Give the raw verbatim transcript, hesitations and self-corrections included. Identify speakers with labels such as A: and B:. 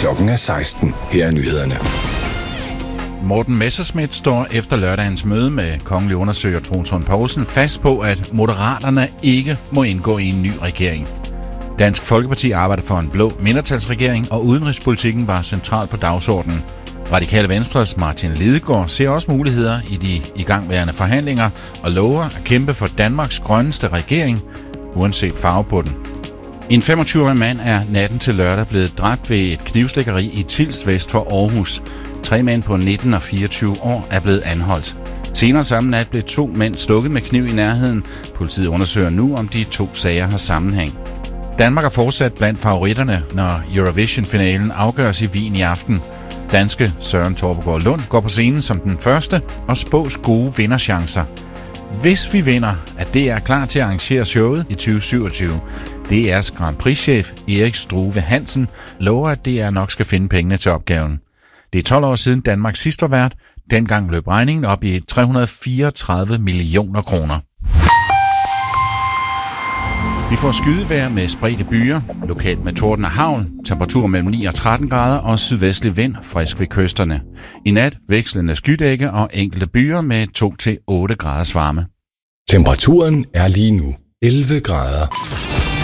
A: Klokken er seksten. Her er nyhederne.
B: Morten Messerschmidt står efter lørdagens møde med kongelig undersøger Troels Lund Poulsen fast på, at Moderaterne ikke må indgå i en ny regering. Dansk Folkeparti arbejder for en blå mindretalsregering, og udenrigspolitikken var central på dagsordenen. Radikale Venstres Martin Lidegaard ser også muligheder i de igangværende forhandlinger og lover at kæmpe for Danmarks grønneste regering, uanset farve på den. En femogtyve-årig mand er natten til lørdag blevet dræbt ved et knivstikkeri i Tilst vest for Aarhus. Tre mænd på nitten og fireogtyve år er blevet anholdt. Senere samme nat blev to mænd stukket med kniv i nærheden. Politiet undersøger nu, om de to sager har sammenhæng. Danmark er fortsat blandt favoritterne, når Eurovision-finalen afgøres i Wien i aften. Danske Søren Torpegaard Lund går på scenen som den første og spås gode vinderchancer. Hvis vi vinder, er D R klar til at arrangere showet i tyve syvogtyve. D R's Grand Prix-chef Erik Struve Hansen lover, at D R nok skal finde pengene til opgaven. Det er tolv år siden Danmark sidst var vært. Dengang løb regningen op i tre hundrede og fireogtredive millioner kroner. Vi får skydevejr med spredte byer, lokalt med torden og hagl, temperatur mellem ni og tretten grader og sydvestlig vind frisk ved kysterne. I nat vekslende skydække og enkelte byer med to til otte graders varme.
A: Temperaturen er lige nu elleve grader.